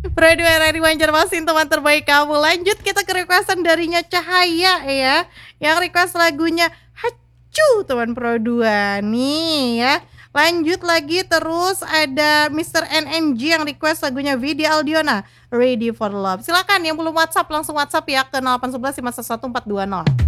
Pro 2 dari Banjarmasin, teman terbaik kamu. Lanjut kita ke requestan darinya Cahaya ya, yang request lagunya Hacu teman Pro 2 nih ya. Lanjut lagi terus ada Mr. NNG yang request lagunya Vidi Aldiona, Ready for Love. Silakan yang belum WhatsApp langsung WhatsApp ya ke 0811 511 420.